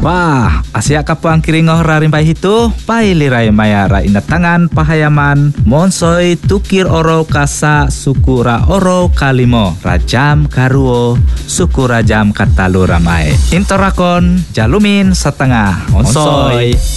Wah, Asia kapuang kiringoh rarimpai itu, pailirai mayara inat tangan pahayaman, monsoi tukir oro kasa sukura oro kalimo, rajam karuo, suku rajam katalu ramai. Intorakon, jalumin setengah, monsoi.